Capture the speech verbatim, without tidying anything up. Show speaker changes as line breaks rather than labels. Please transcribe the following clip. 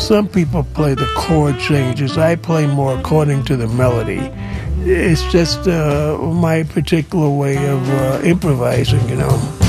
some people play the chord changes. I play more according to the melody. It's just uh, my particular way of uh, improvising, you know.